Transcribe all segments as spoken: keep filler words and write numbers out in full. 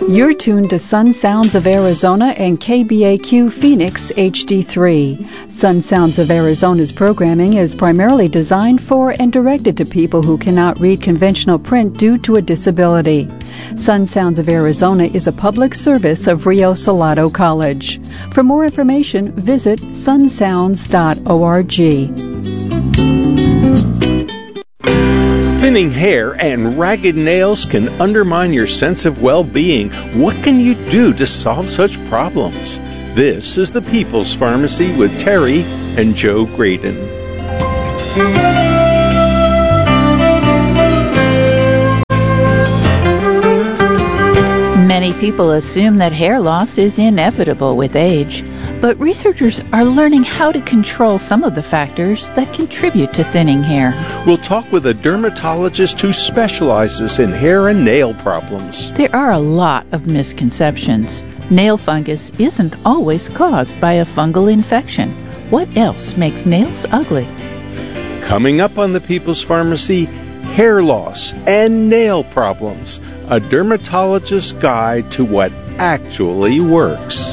You're tuned to Sun Sounds of Arizona and K B A Q Phoenix H D three. Sun Sounds of Arizona's programming is primarily designed for and directed to people who cannot read conventional print due to a disability. Sun Sounds of Arizona is a public service of Rio Salado College. For more information, visit sun sounds dot org. Thinning hair and ragged nails can undermine your sense of well-being. What can you do to solve such problems? This is the People's Pharmacy with Terry and Joe Graydon. Many people assume that hair loss is inevitable with age, but researchers are learning how to control some of the factors that contribute to thinning hair. We'll talk with a dermatologist who specializes in hair and nail problems. There are a lot of misconceptions. Nail fungus isn't always caused by a fungal infection. What else makes nails ugly? Coming up on the People's Pharmacy, hair loss and nail problems, a dermatologist's guide to what actually works.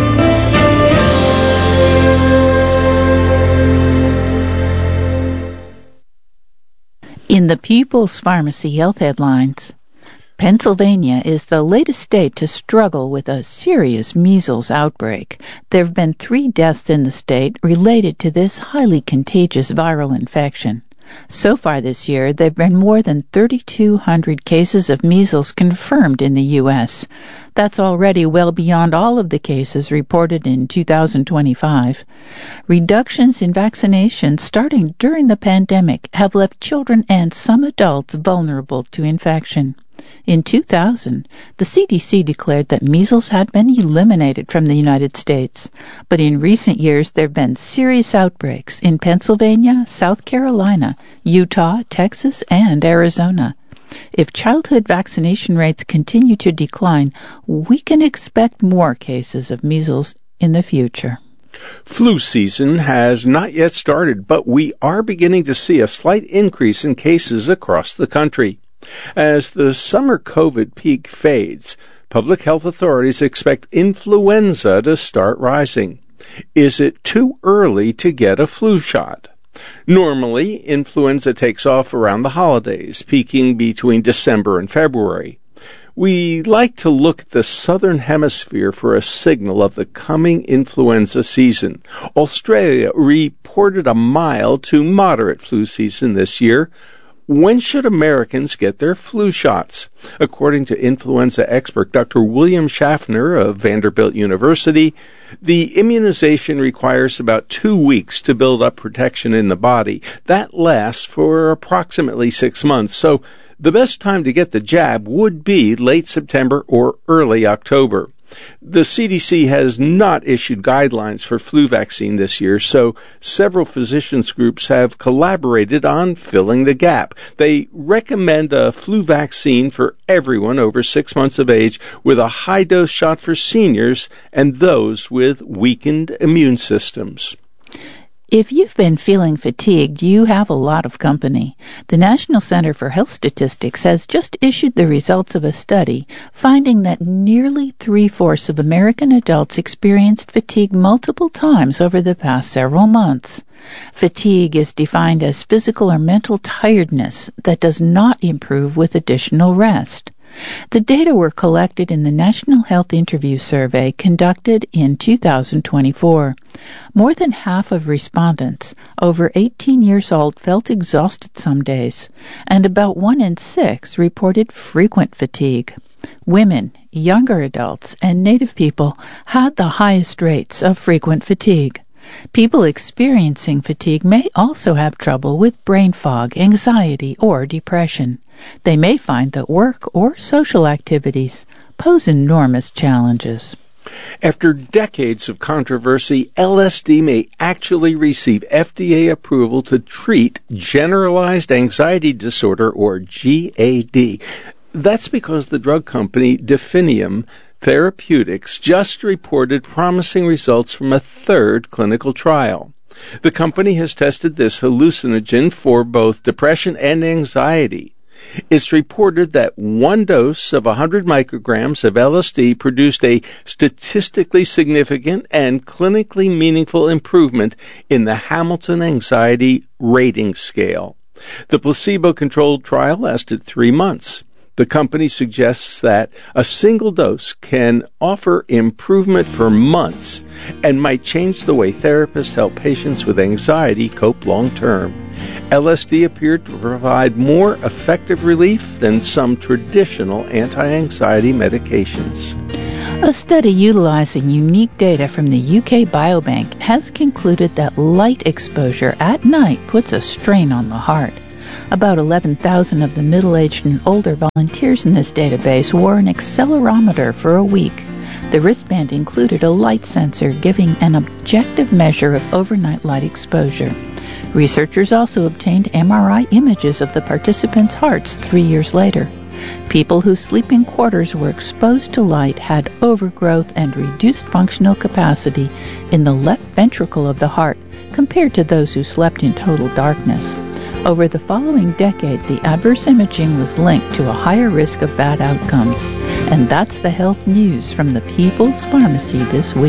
In the People's Pharmacy Health Headlines, Pennsylvania is the latest state to struggle with a serious measles outbreak. There have been three deaths in the state related to this highly contagious viral infection. So far this year, there have been more than thirty-two hundred cases of measles confirmed in the U S That's already well beyond all of the cases reported in two thousand twenty-five. Reductions in vaccinations starting during the pandemic have left children and some adults vulnerable to infection. In two thousand, the C D C declared that measles had been eliminated from the United States, but in recent years there have been serious outbreaks in Pennsylvania, South Carolina, Utah, Texas, and Arizona. If childhood vaccination rates continue to decline, we can expect more cases of measles in the future. Flu season has not yet started, but we are beginning to see a slight increase in cases across the country. As the summer COVID peak fades, public health authorities expect influenza to start rising. Is it too early to get a flu shot? Normally, influenza takes off around the holidays, peaking between December and February. We like to look at the southern hemisphere for a signal of the coming influenza season. Australia reported a mild to moderate flu season this year. When should Americans get their flu shots? According to influenza expert Doctor William Schaffner of Vanderbilt University, the immunization requires about two weeks to build up protection in the body. That lasts for approximately six months, so the best time to get the jab would be late September or early October. The C D C has not issued guidelines for flu vaccine this year, so several physicians groups have collaborated on filling the gap. They recommend a flu vaccine for everyone over six months of age with a high-dose shot for seniors and those with weakened immune systems. If you've been feeling fatigued, you have a lot of company. The National Center for Health Statistics has just issued the results of a study finding that nearly three-fourths of American adults experienced fatigue multiple times over the past several months. Fatigue is defined as physical or mental tiredness that does not improve with additional rest. The data were collected in the National Health Interview Survey conducted in two thousand twenty-four. More than half of respondents over eighteen years old felt exhausted some days, and about one in six reported frequent fatigue. Women, younger adults, and Native people had the highest rates of frequent fatigue. People experiencing fatigue may also have trouble with brain fog, anxiety, or depression. They may find that work or social activities pose enormous challenges. After decades of controversy, L S D may actually receive F D A approval to treat generalized anxiety disorder, or G A D. That's because the drug company Definium Therapeutics just reported promising results from a third clinical trial. The company has tested this hallucinogen for both depression and anxiety. It's reported that one dose of one hundred micrograms of L S D produced a statistically significant and clinically meaningful improvement in the Hamilton Anxiety Rating Scale. The placebo-controlled trial lasted three months. The company suggests that a single dose can offer improvement for months and might change the way therapists help patients with anxiety cope long-term. L S D appeared to provide more effective relief than some traditional anti-anxiety medications. A study utilizing unique data from the U K Biobank has concluded that light exposure at night puts a strain on the heart. About eleven thousand of the middle-aged and older volunteers in this database wore an accelerometer for a week. The wristband included a light sensor giving an objective measure of overnight light exposure. Researchers also obtained M R I images of the participants' hearts three years later. People whose sleeping quarters were exposed to light had overgrowth and reduced functional capacity in the left ventricle of the heart compared to those who slept in total darkness. Over the following decade, the adverse imaging was linked to a higher risk of bad outcomes. And that's the health news from the People's Pharmacy this week.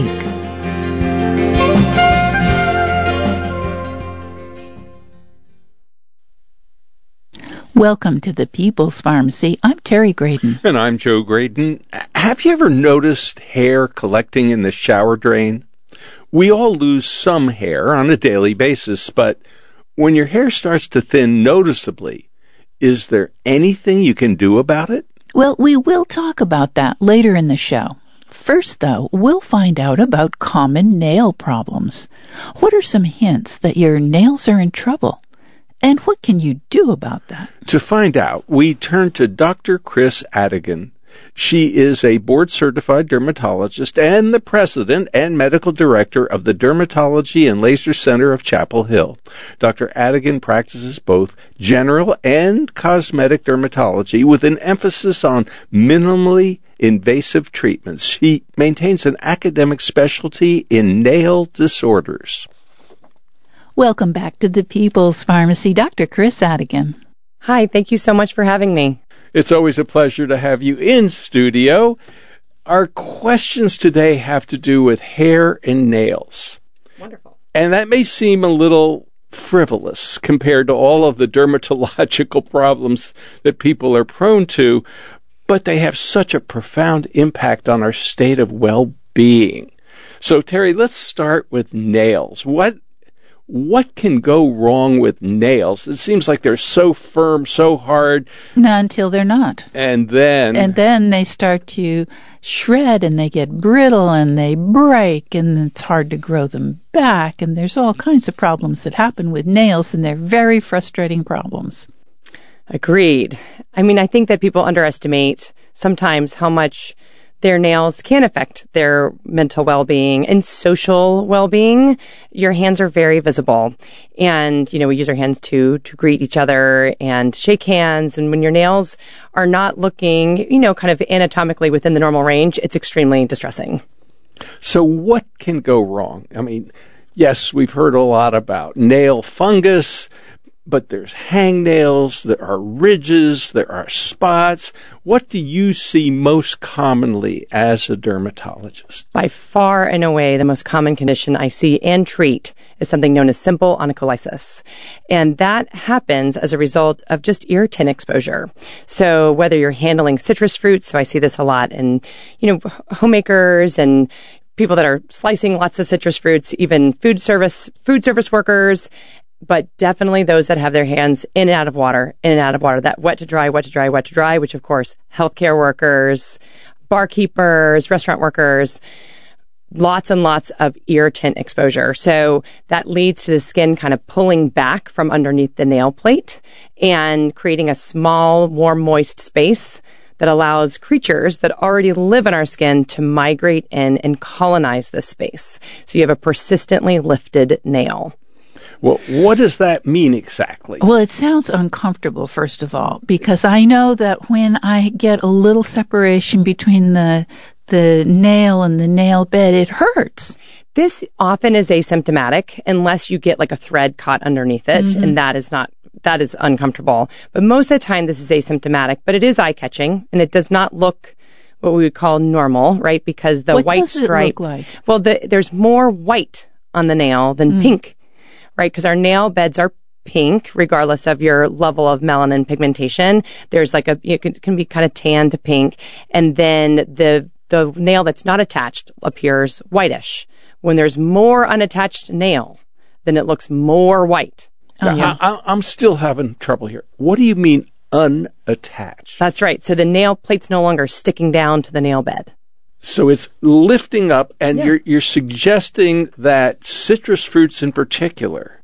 Welcome to the People's Pharmacy. I'm Terry Graydon. And I'm Joe Graydon. Have you ever noticed hair collecting in the shower drain? We all lose some hair on a daily basis, but when your hair starts to thin noticeably, is there anything you can do about it? Well, we will talk about that later in the show. First, though, we'll find out about common nail problems. What are some hints that your nails are in trouble? And what can you do about that? To find out, we turn to Doctor Chris Adigan. She is a board-certified dermatologist and the president and medical director of the Dermatology and Laser Center of Chapel Hill. Doctor Adigan practices both general and cosmetic dermatology with an emphasis on minimally invasive treatments. She maintains an academic specialty in nail disorders. Welcome back to the People's Pharmacy, Doctor Chris Adigan. Hi, thank you so much for having me. It's always a pleasure to have you in studio. Our questions today have to do with hair and nails. Wonderful. And that may seem a little frivolous compared to all of the dermatological problems that people are prone to, but they have such a profound impact on our state of well-being. So, Terry, let's start with nails. What What can go wrong with nails? It seems like they're so firm, so hard. Not until they're not. And then... And then they start to shred and they get brittle and they break and it's hard to grow them back. And there's all kinds of problems that happen with nails and they're very frustrating problems. Agreed. I mean, I think that people underestimate sometimes how much their nails can affect their mental well-being and social well-being. Your hands are very visible. And, you know, we use our hands to, to greet each other and shake hands. And when your nails are not looking, you know, kind of anatomically within the normal range, it's extremely distressing. So what can go wrong? I mean, yes, we've heard a lot about nail fungus, but there's hangnails, there are ridges, there are spots. What do you see most commonly as a dermatologist? By far and away, the most common condition I see and treat is something known as simple onycholysis. And that happens as a result of just irritant exposure. So whether you're handling citrus fruits, so I see this a lot in, you know, homemakers and people that are slicing lots of citrus fruits, even food service, food service workers, but definitely those that have their hands in and out of water, in and out of water, that wet to dry, wet to dry, wet to dry, which of course, healthcare workers, barkeepers, restaurant workers, lots and lots of irritant exposure. So that leads to the skin kind of pulling back from underneath the nail plate and creating a small, warm, moist space that allows creatures that already live in our skin to migrate in and colonize this space. So you have a persistently lifted nail. Well, what does that mean exactly? Well, it sounds uncomfortable, first of all, because I know that when I get a little separation between the the nail and the nail bed, it hurts. This often is asymptomatic unless you get like a thread caught underneath it, mm-hmm. and that is not that is uncomfortable. But most of the time, this is asymptomatic, but it is eye-catching, and it does not look what we would call normal, right? Because the what white does stripe, it look like? well, the, there's more white on the nail than Mm. pink, right? Because our nail beds are pink, regardless of your level of melanin pigmentation. There's like a, it can, can be kind of tan to pink. And then the, the nail that's not attached appears whitish. When there's more unattached nail, then it looks more white. Oh, Now, yeah. I, I'm still having trouble here. What do you mean unattached? That's right. So the nail plate's no longer sticking down to the nail bed. So it's lifting up, and Yeah. you're you're suggesting that citrus fruits in particular,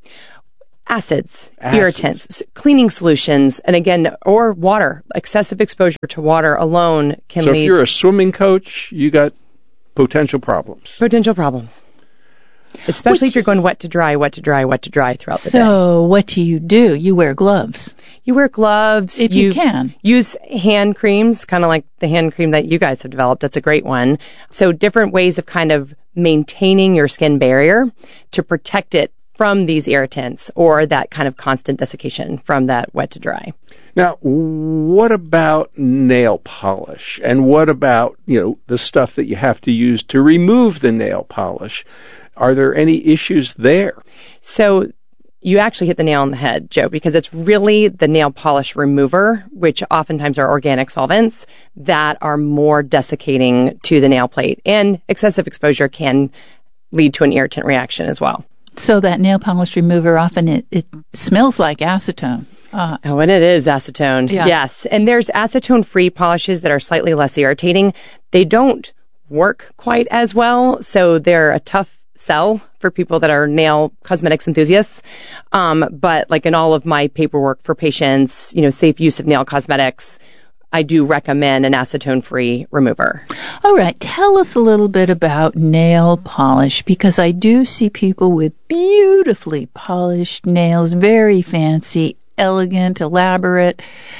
Acids, Acids. irritants, s- cleaning solutions, and again, or water. Excessive exposure to water alone can so lead if you're to a swimming coach, you got potential problems. potential problems. Especially Which- if you're going wet to dry, wet to dry, wet to dry throughout the day. So what do you do? You wear gloves You wear gloves. if you, can. Use hand creams, kind of like the hand cream that you guys have developed. That's a great one. So different ways of kind of maintaining your skin barrier to protect it from these irritants or that kind of constant desiccation from that wet to dry. Now, what about nail polish? And what about, you know, the stuff that you have to use to remove the nail polish? Are there any issues there? So you actually hit the nail on the head, Joe, because it's really the nail polish remover, which oftentimes are organic solvents, that are more desiccating to the nail plate. And excessive exposure can lead to an irritant reaction as well. So that nail polish remover, often it, it smells like acetone. Uh, Oh, and it is acetone. Yeah. Yes. And there's acetone-free polishes that are slightly less irritating. They don't work quite as well, so they're a tough sell for people that are nail cosmetics enthusiasts. Um, but like in all of my paperwork for patients, you know, safe use of nail cosmetics, I do recommend an acetone-free remover. all right, tell us a little bit about nail polish, because I do see people with beautifully polished nails, very fancy, elegant, elaborate.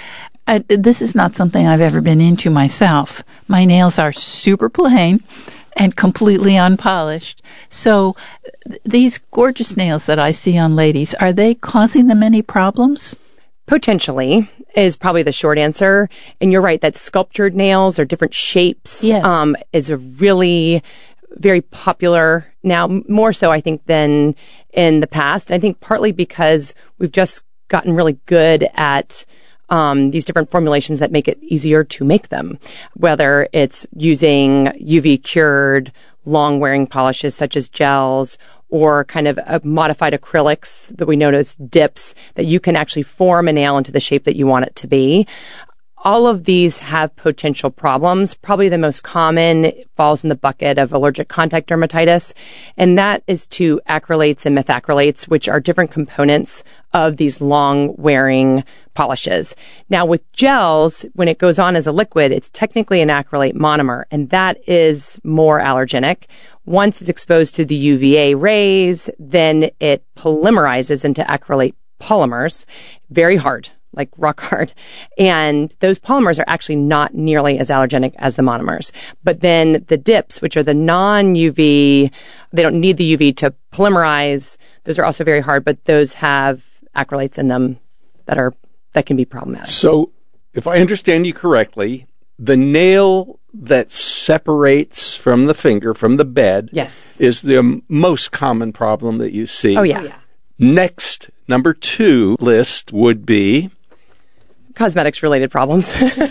I, this is not something I've ever been into myself. My nails are super plain and completely unpolished. So th- these gorgeous nails that I see on ladies, are they causing them any problems? Potentially is probably the short answer. And you're right that sculptured nails or different shapes Yes. um, is a really very popular now, m- more so I think than in the past. I think partly because we've just gotten really good at um, these different formulations that make it easier to make them, whether it's using U V cured, long wearing polishes such as gels or kind of uh, modified acrylics that we know as dips that you can actually form a nail into the shape that you want it to be. All of these have potential problems. Probably the most common falls in the bucket of allergic contact dermatitis, and that is to acrylates and methacrylates, which are different components of these long-wearing polishes. Now, with gels, when it goes on as a liquid, it's technically an acrylate monomer, and that is more allergenic. Once it's exposed to the U V A rays, then it polymerizes into acrylate polymers, very hard, like rock hard. And those polymers are actually not nearly as allergenic as the monomers. But then the dips, which are the non-U V, they don't need the U V to polymerize. Those are also very hard, but those have acrylates in them that are that can be problematic. So, if I understand you correctly, the nail that separates from the finger, from the bed, Yes. is the most common problem that you see. Oh, yeah. Next, number two list would be Cosmetics-related problems.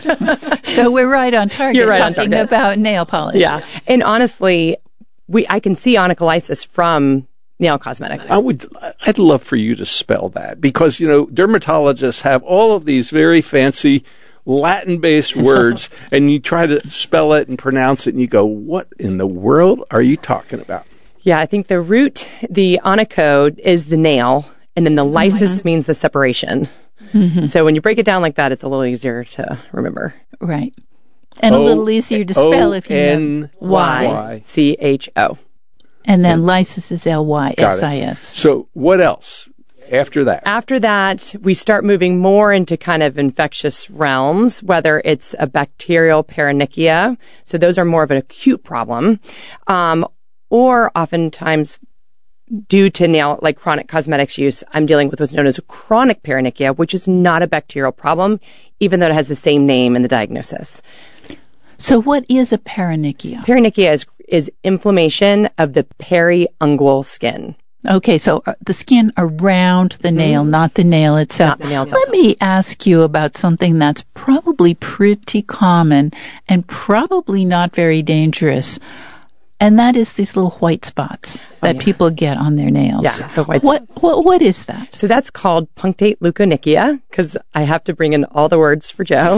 So we're right on target You're right on talking target. about nail polish. Yeah. And honestly, we I can see onycholysis from nail cosmetics. I would, I'd love for you to spell that, because, you know, dermatologists have all of these very fancy Latin-based words, and you try to spell it and pronounce it, and you go, what in the world are you talking about? Yeah, I think the root, the onicode, is the nail, and then the lysis means the separation. Mhm. So when you break it down like that, it's a little easier to remember. Right. And a little easier to spell if you know O N Y. C H O. And then lysis is L Y S I S. So what else after that? After that, we start moving more into kind of infectious realms, whether it's a bacterial paronychia. So those are more of an acute problem. Um, or oftentimes due to nail, like chronic cosmetics use, I'm dealing with what's known as chronic paronychia, which is not a bacterial problem, even though it has the same name in the diagnosis. So what is a paronychia? Paronychia is, is inflammation of the periungual skin. Okay, so the skin around the nail, mm. not the nail itself. Not the nail itself. Let me ask you about something that's probably pretty common and probably not very dangerous, and that is these little white spots that oh, yeah. people get on their nails. Yeah, the white what, spots. What, what is that? So that's called punctate leukonychia, because I have to bring in all the words for Joe.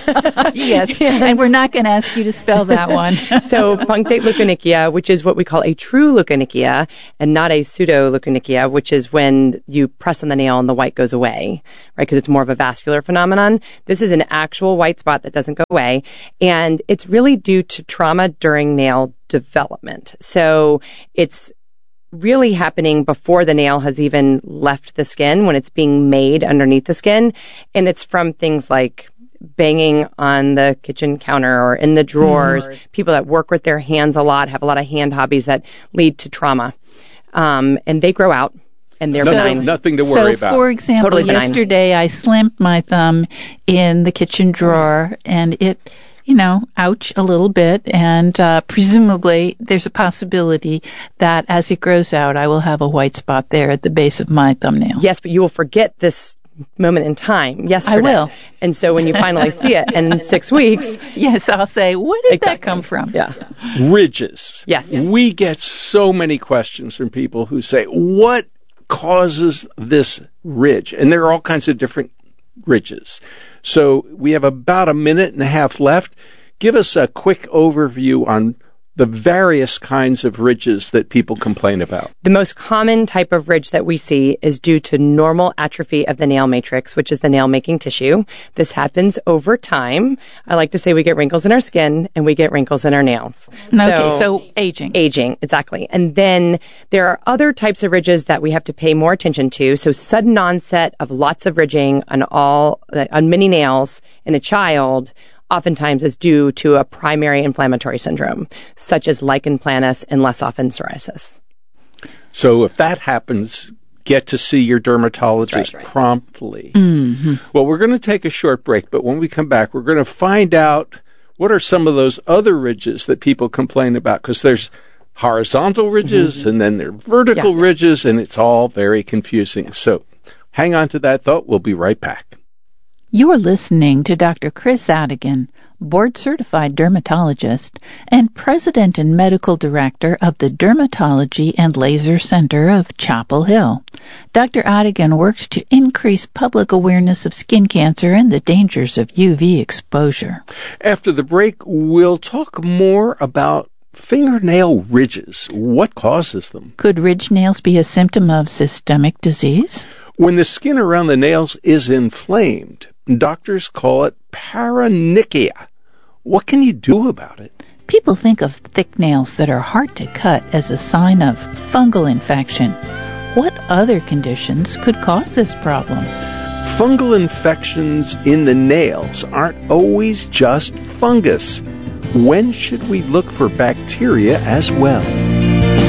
Yes, and we're not going to ask you to spell that one. So punctate leukonychia, which is what we call a true leukonychia, and not a pseudo leukonychia, which is when you press on the nail and the white goes away, right? Because it's more of a vascular phenomenon. This is an actual white spot that doesn't go away, and it's really due to trauma during nail development. So it's really happening before the nail has even left the skin, when it's being made underneath the skin, and it's from things like banging on the kitchen counter or in the drawers. Mm. People that work with their hands a lot, have a lot of hand hobbies that lead to trauma. Um, and they grow out, and they're so, benign. Nothing to worry so about. So, for example, totally yesterday I slammed my thumb in the kitchen drawer, and it, you know, ouch a little bit, and uh, presumably there's a possibility that as it grows out, I will have a white spot there at the base of my thumbnail. Yes, but you will forget this moment in time yesterday. I will. And so when you finally see it in six weeks. Yes, I'll say, where did exactly. that come from? Yeah. Ridges. Yes. We get so many questions from people who say, what causes this ridge? And there are all kinds of different ridges. So we have about a minute and a half left. Give us a quick overview on the various kinds of ridges that people complain about. The most common type of ridge that we see is due to normal atrophy of the nail matrix, which is the nail-making tissue. This happens over time. I like to say we get wrinkles in our skin and we get wrinkles in our nails. Okay, so, so aging. Aging, exactly. And then there are other types of ridges that we have to pay more attention to. So sudden onset of lots of ridging on all, on many nails in a child oftentimes is due to a primary inflammatory syndrome, such as lichen planus and less often psoriasis. So if that happens, get to see your dermatologist right, right. promptly. Mm-hmm. Well, we're going to take a short break, but when we come back, we're going to find out what are some of those other ridges that people complain about, because there's horizontal ridges mm-hmm. and then there are vertical yeah. ridges, and it's all very confusing. So hang on to that thought. We'll be right back. You're listening to Doctor Chris Adigan, board-certified dermatologist and president and medical director of the Dermatology and Laser Center of Chapel Hill. Doctor Adigan works to increase public awareness of skin cancer and the dangers of U V exposure. After the break, we'll talk more about fingernail ridges. What causes them? Could ridge nails be a symptom of systemic disease? When the skin around the nails is inflamed, doctors call it paronychia. What can you do about it? People think of thick nails that are hard to cut as a sign of fungal infection. What other conditions could cause this problem? Fungal infections in the nails aren't always just fungus. When should we look for bacteria as well?